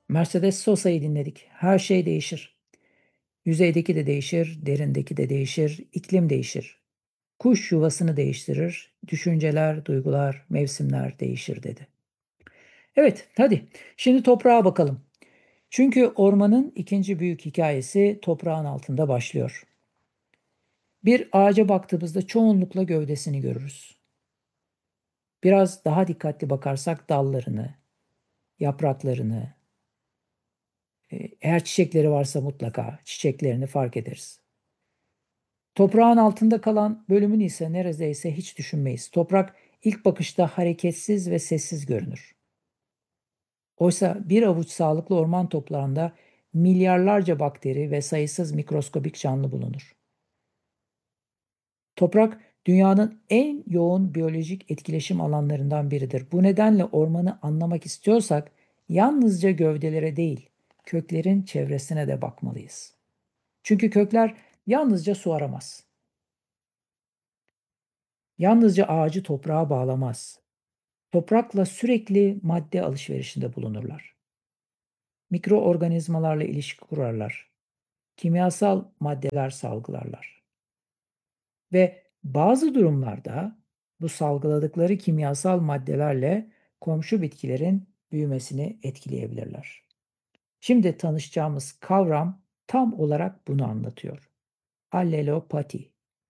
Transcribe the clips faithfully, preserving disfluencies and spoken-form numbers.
Mercedes Sosa'yı dinledik. Her şey değişir. Yüzeydeki de değişir, derindeki de değişir, iklim değişir. Kuş yuvasını değiştirir, düşünceler, duygular, mevsimler değişir dedi. Evet, hadi şimdi toprağa bakalım. Çünkü ormanın ikinci büyük hikayesi toprağın altında başlıyor. Bir ağaca baktığımızda çoğunlukla gövdesini görürüz. Biraz daha dikkatli bakarsak dallarını, yapraklarını, e, eğer çiçekleri varsa mutlaka çiçeklerini fark ederiz. Toprağın altında kalan bölümünü ise neredeyse hiç düşünmeyiz. Toprak ilk bakışta hareketsiz ve sessiz görünür. Oysa bir avuç sağlıklı orman toprağında milyarlarca bakteri ve sayısız mikroskobik canlı bulunur. Toprak dünyanın en yoğun biyolojik etkileşim alanlarından biridir. Bu nedenle ormanı anlamak istiyorsak yalnızca gövdelere değil, köklerin çevresine de bakmalıyız. Çünkü kökler yalnızca su aramaz. Yalnızca ağacı toprağa bağlamaz. Toprakla sürekli madde alışverişinde bulunurlar. Mikroorganizmalarla ilişki kurarlar. Kimyasal maddeler salgılarlar. Ve bazı durumlarda bu salgıladıkları kimyasal maddelerle komşu bitkilerin büyümesini etkileyebilirler. Şimdi tanışacağımız kavram tam olarak bunu anlatıyor. Allelopati.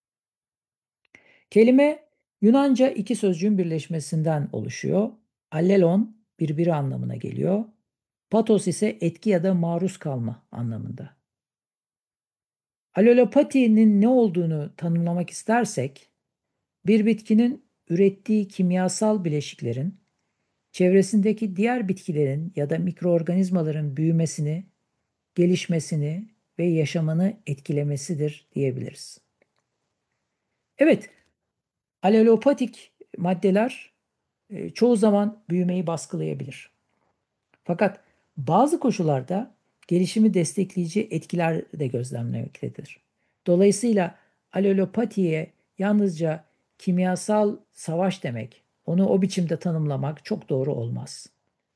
Kelime Yunanca iki sözcüğün birleşmesinden oluşuyor. Allelon birbiri anlamına geliyor. Patos ise etki ya da maruz kalma anlamında. Allelopatinin ne olduğunu tanımlamak istersek, bir bitkinin ürettiği kimyasal bileşiklerin çevresindeki diğer bitkilerin ya da mikroorganizmaların büyümesini, gelişmesini ve yaşamını etkilemesidir diyebiliriz. Evet, alelopatik maddeler e, çoğu zaman büyümeyi baskılayabilir. Fakat bazı koşullarda gelişimi destekleyici etkiler de gözlemlemektedir. Dolayısıyla alelopatiye yalnızca kimyasal savaş demek, onu o biçimde tanımlamak çok doğru olmaz.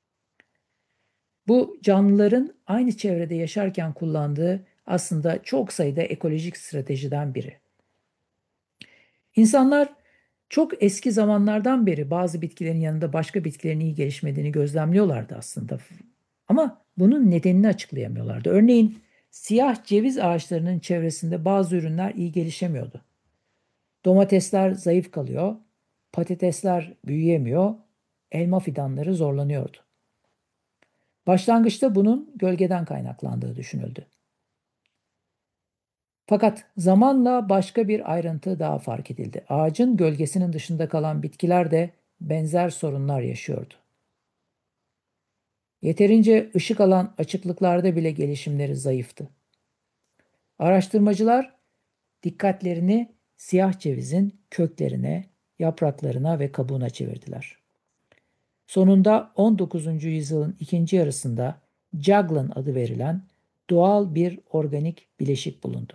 Bu canlıların aynı çevrede yaşarken kullandığı aslında çok sayıda ekolojik stratejiden biri. İnsanlar çok eski zamanlardan beri bazı bitkilerin yanında başka bitkilerin iyi gelişmediğini gözlemliyorlardı aslında. Ama bunun nedenini açıklayamıyorlardı. Örneğin siyah ceviz ağaçlarının çevresinde bazı ürünler iyi gelişemiyordu. Domatesler zayıf kalıyor, patatesler büyüyemiyor, elma fidanları zorlanıyordu. Başlangıçta bunun gölgeden kaynaklandığı düşünüldü. Fakat zamanla başka bir ayrıntı daha fark edildi. Ağacın gölgesinin dışında kalan bitkiler de benzer sorunlar yaşıyordu. Yeterince ışık alan açıklıklarda bile gelişimleri zayıftı. Araştırmacılar dikkatlerini siyah cevizin köklerine, yapraklarına ve kabuğuna çevirdiler. Sonunda on dokuzuncu yüzyılın ikinci yarısında Juglin adı verilen doğal bir organik bileşik bulundu.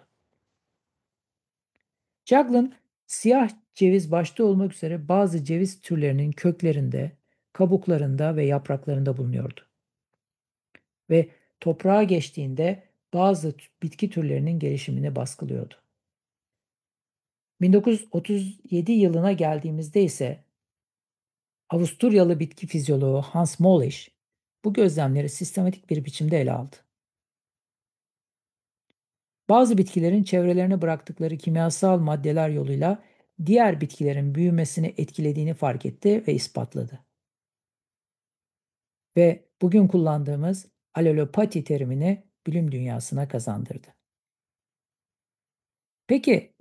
Juglin, siyah ceviz başta olmak üzere bazı ceviz türlerinin köklerinde, kabuklarında ve yapraklarında bulunuyordu. Ve toprağa geçtiğinde bazı bitki türlerinin gelişimini baskılıyordu. bin dokuz yüz otuz yedi yılına geldiğimizde ise Avusturyalı bitki fizyoloğu Hans Molisch bu gözlemleri sistematik bir biçimde ele aldı. Bazı bitkilerin çevrelerine bıraktıkları kimyasal maddeler yoluyla diğer bitkilerin büyümesini etkilediğini fark etti ve ispatladı. Ve bugün kullandığımız alelopati terimini bilim dünyasına kazandırdı. Peki,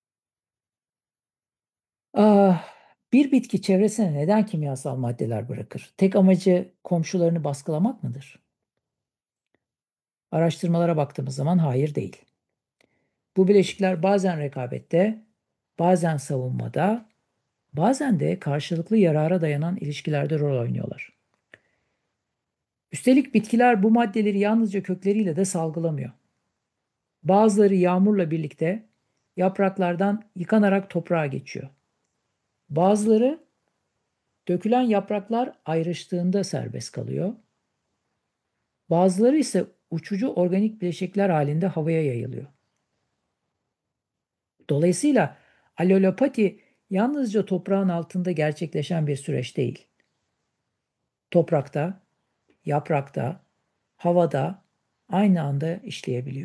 ah, bir bitki çevresine neden kimyasal maddeler bırakır? Tek amacı komşularını baskılamak mıdır? Araştırmalara baktığımız zaman hayır değil. Bu bileşikler bazen rekabette, bazen savunmada, bazen de karşılıklı yarara dayanan ilişkilerde rol oynuyorlar. Üstelik bitkiler bu maddeleri yalnızca kökleriyle de salgılamıyor. Bazıları yağmurla birlikte yapraklardan yıkanarak toprağa geçiyor. Bazıları dökülen yapraklar ayrıştığında serbest kalıyor. Bazıları ise uçucu organik bileşikler halinde havaya yayılıyor. Dolayısıyla alelopati yalnızca toprağın altında gerçekleşen bir süreç değil. Toprakta, yaprakta, havada aynı anda işleyebiliyor.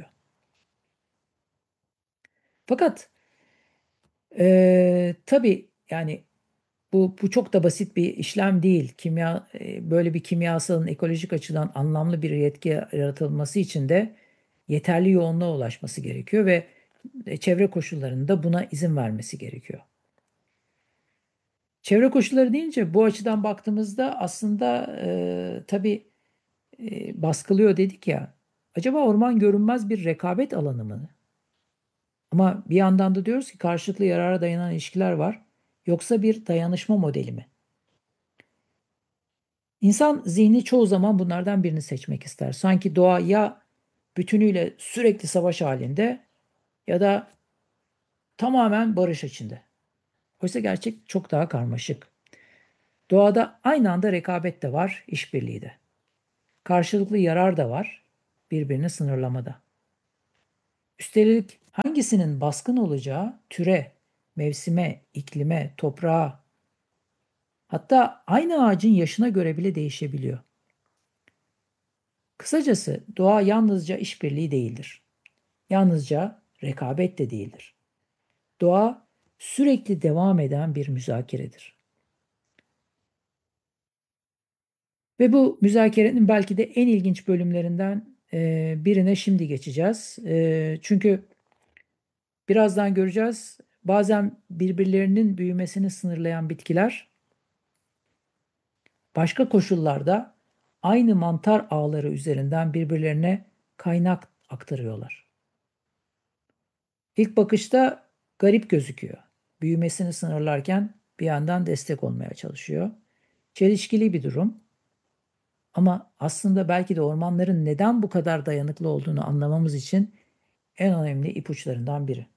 Fakat eee tabii yani bu, bu çok da basit bir işlem değil. Kimya e, böyle bir kimyasalın ekolojik açıdan anlamlı bir yetki yaratılması için de yeterli yoğunluğa ulaşması gerekiyor ve e, çevre koşullarında buna izin vermesi gerekiyor. Çevre koşulları deyince bu açıdan baktığımızda aslında e, tabii e, baskılıyor dedik ya. Acaba orman görünmez bir rekabet alanı mı? Ama bir yandan da diyoruz ki karşılıklı yarara dayanan ilişkiler var. Yoksa bir dayanışma modeli mi? İnsan zihni çoğu zaman bunlardan birini seçmek ister. Sanki doğa ya bütünüyle sürekli savaş halinde ya da tamamen barış içinde. Oysa gerçek çok daha karmaşık. Doğada aynı anda rekabet de var, işbirliği de. Karşılıklı yarar da var, birbirini sınırlamada. Üstelik hangisinin baskın olacağı türe, mevsime, iklime, toprağa, hatta aynı ağacın yaşına göre bile değişebiliyor. Kısacası doğa yalnızca işbirliği değildir. Yalnızca rekabet de değildir. Doğa sürekli devam eden bir müzakeredir. Ve bu müzakerenin belki de en ilginç bölümlerinden e, birine şimdi geçeceğiz. E, çünkü birazdan göreceğiz. Bazen birbirlerinin büyümesini sınırlayan bitkiler başka koşullarda aynı mantar ağları üzerinden birbirlerine kaynak aktarıyorlar. İlk bakışta garip gözüküyor. Büyümesini sınırlarken bir yandan destek olmaya çalışıyor. Çelişkili bir durum ama aslında belki de ormanların neden bu kadar dayanıklı olduğunu anlamamız için en önemli ipuçlarından biri.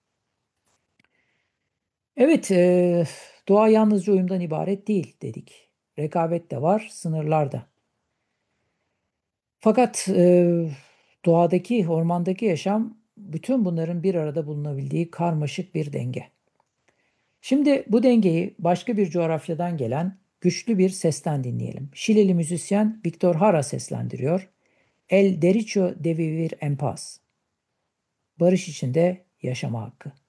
Evet, e, doğa yalnızca uyumdan ibaret değil dedik. Rekabet de var, sınırlar da. Fakat e, doğadaki, ormandaki yaşam bütün bunların bir arada bulunabildiği karmaşık bir denge. Şimdi bu dengeyi başka bir coğrafyadan gelen güçlü bir sesten dinleyelim. Şilili müzisyen Victor Hara seslendiriyor. El derecho de vivir en paz. Barış içinde yaşama hakkı.